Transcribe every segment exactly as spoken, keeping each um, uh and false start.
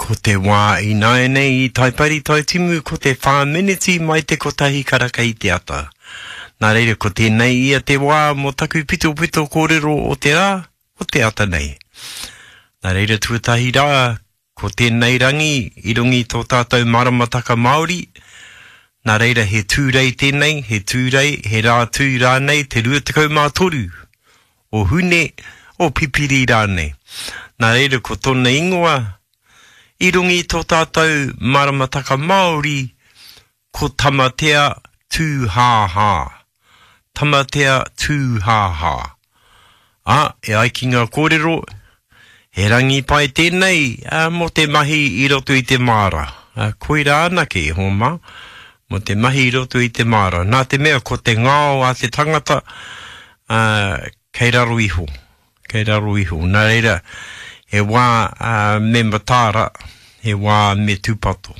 Ko te wā I nai nei I taipari tai timu ko te whāmeneti mai te kotahi karaka I te ata. Nā reira ko tēnei ia te wā mo taku pito pito kōrero o te rā, o te ata nei. Nā reira tuatahi rā, ko tēnei rangi I rungi tō tātou maramataka Māori. Nā reira he tūrei tēnei, he tūrei, he rā tū rā nei te ruatakau mā toru. O hune, o pipiri rā nei. Nā reira ko tōna ingoa, I rungi tō tātou maramataka Māori, ko tamatea tūhāhā. Tamatea tūhāhā. A, e ai ki ngā kōrero, he rangi pai tēnei, a, mo te mahi I roto I te māra. A, koe rā anake, hōma, mo te mahi I roto I te māra. Nā te mea, ko te ngāo a te tangata, a, kei raro iho. Kei raro iho. Nā reira, he wā uh, me matāra, he wā me tūpato.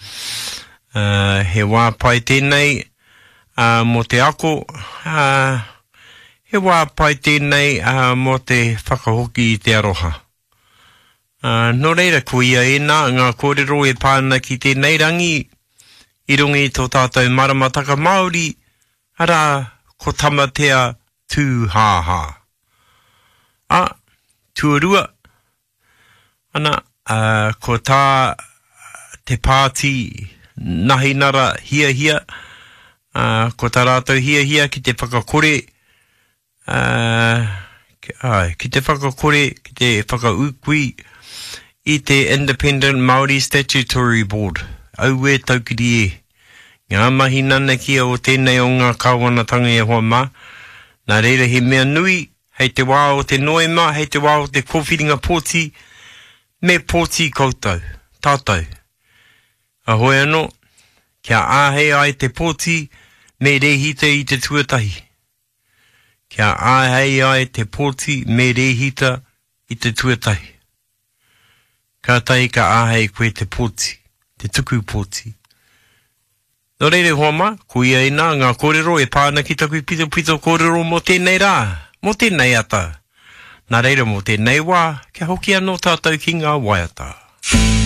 Uh, he wā pai tēnei uh, mo te ako, uh, he wā pai tēnei uh, mo te whakahoki I te aroha. Uh, no reira ko ia e nā, ngā kōrero e pāna ki tēnei rangi, I rungi tō tātou maramataka Māori, ara ko tamatea tūhāhā. A, tuarua, ana, uh, ko tā te pāti nahi nara hia hia, uh, ko tā rātou hia hia ki te whakakore, uh, ki, uh, ki te whakakore, ki te whakaukui, I te Independent Māori Statutory Board, au e taukiri e. Ngā mahi nana kia o tēnei o ngā kāwanatanga e hoa mā, nā reira he mea nui, hei te wā o te noema, hei te wā o te kōwhiringa pōti, me pōti koutou, tātou. Ahoe anō, kia āhei ai te pōti, me rehita I te tuatahi. Kia āhei ai te pōti, me rehita I te tuatahi. Ka tai ka āhei koe te pōti, te tuku pōti. Nō reire hoa mā, ko ia e nā, ngā kōrero e pāna ki taku pito pito kōrero mo tēnei rā, mo tēnei ata. Nā reira mo tēnei wā, kia hoki anō tātou ki ngā waiata.